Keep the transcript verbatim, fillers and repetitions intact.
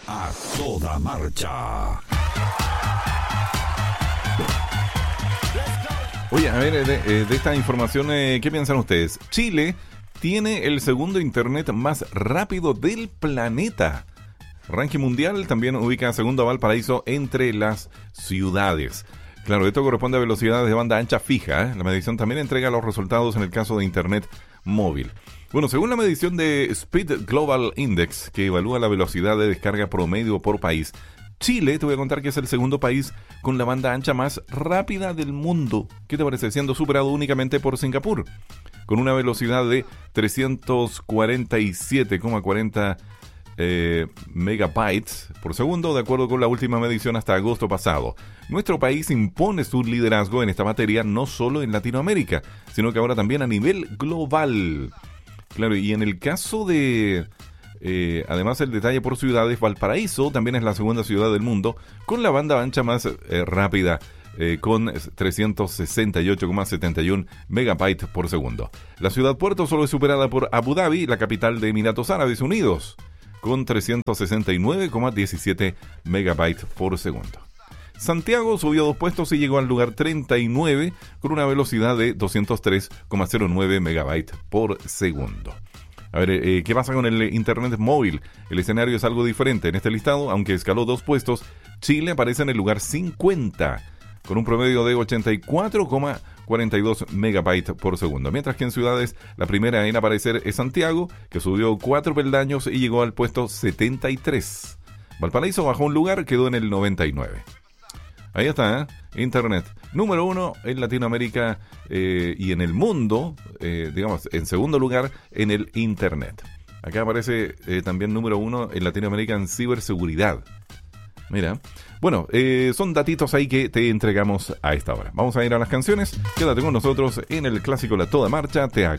A toda marcha. Oye, a ver, de, de esta información, eh, ¿qué piensan ustedes? Chile tiene el segundo internet más rápido del planeta. Ranking mundial también ubica a segundo a Valparaíso entre las ciudades. Claro, esto corresponde a velocidades de banda ancha fija, ¿eh? La medición también entrega los resultados en el caso de internet móvil. Bueno, según la medición de Speed Global Index, que evalúa la velocidad de descarga promedio por país, Chile, te voy a contar que es el segundo país con la banda ancha más rápida del mundo. ¿Qué te parece? Siendo superado únicamente por Singapur, con una velocidad de trescientos cuarenta y siete coma cuarenta eh, megabytes por segundo, de acuerdo con la última medición hasta agosto pasado. Nuestro país impone su liderazgo en esta materia no solo en Latinoamérica, sino que ahora también a nivel global. Claro, y en el caso de... Eh, además, el detalle por ciudades, Valparaíso también es la segunda ciudad del mundo con la banda ancha más eh, rápida, eh, con trescientos sesenta y ocho coma setenta y uno megabytes por segundo. La ciudad puerto solo es superada por Abu Dhabi, la capital de Emiratos Árabes Unidos, con trescientos sesenta y nueve coma diecisiete megabytes por segundo. Santiago subió dos puestos y llegó al lugar treinta y nueve con una velocidad de doscientos tres coma cero nueve megabytes por segundo. A ver, eh, ¿qué pasa con el internet móvil? El escenario es algo diferente. En este listado, aunque escaló dos puestos, Chile aparece en el lugar cincuenta, con un promedio de ochenta y cuatro coma cuarenta y dos megabytes por segundo. Mientras que en ciudades, la primera en aparecer es Santiago, que subió cuatro peldaños y llegó al puesto setenta y tres. Valparaíso bajó un lugar, quedó en el noventa y nueve. Ahí está, ¿eh? Internet. Número uno en Latinoamérica eh, y en el mundo, eh, digamos, en segundo lugar en el Internet. Acá aparece eh, también número uno en Latinoamérica en ciberseguridad. Mira. Bueno, eh, son datitos ahí que te entregamos a esta hora. Vamos a ir a las canciones. Quédate con nosotros en el clásico La Toda Marcha. Te